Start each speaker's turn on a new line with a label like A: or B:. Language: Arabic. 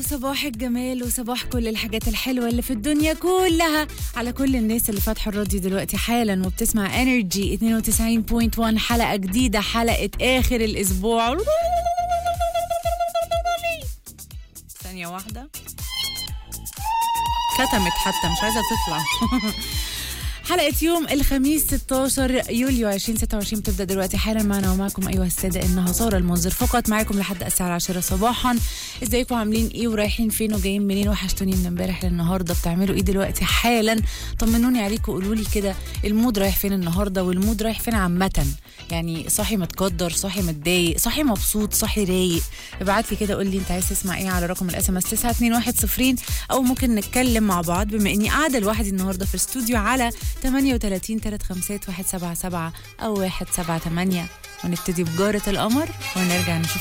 A: وصباح الجمال وصباح كل الحاجات الحلوة اللي في الدنيا كلها على كل الناس اللي فاتحة الراديو دلوقتي حالا وبتسمع انرجي 92.1. حلقة جديدة، حلقة آخر الأسبوع. ثانية واحدة، كتمت حتى مش عايزة تطلع. حلقة يوم الخميس 16 يوليو 2026 بتبدأ دلوقتي حالا معنا ومعكم أيها السادة. إنها سارة المنذر فقط معاكم لحد الساعة 10 صباحا. ازيكم عاملين ايه ورايحين فين وجايين منين؟ وحشتوني من امبارح للنهارده. بتعملوا ايه دلوقتي حالا؟ طمنوني عليكم وقولوا لي كده المود رايح فين النهارده، والمود رايح فين عامة. يعني صاحي متقدر، صاحي متضايق، صاحي مبسوط، صاحي رايق؟ ابعت لي كده قول لي انت عايز تسمع ايه على رقم الاس ام اس 9210، او ممكن نتكلم مع بعض بما اني قاعده لوحدي النهارده في الاستوديو على 38 35177 او 178، ونبتدي بجارة القمر ونرجع نشوف